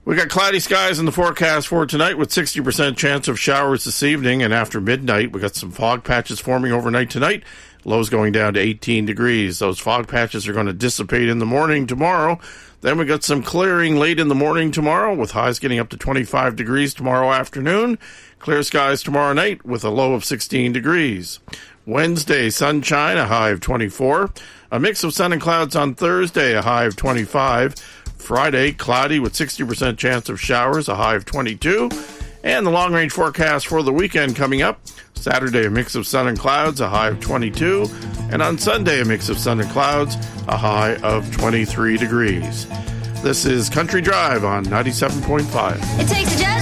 We got cloudy skies in the forecast for tonight with 60% chance of showers this evening, and after midnight, we got some fog patches forming overnight tonight. Lows going down to 18 degrees. Those fog patches are going to dissipate in the morning tomorrow. Then we got some clearing late in the morning tomorrow with highs getting up to 25 degrees tomorrow afternoon. Clear skies tomorrow night with a low of 16 degrees. Wednesday, sunshine, a high of 24. A mix of sun and clouds on Thursday, a high of 25. Friday, cloudy with 60% chance of showers, a high of 22. And the long-range forecast for the weekend coming up. Saturday, a mix of sun and clouds, a high of 22. And on Sunday, a mix of sun and clouds, a high of 23 degrees. This is Country Drive on 97.5. It takes a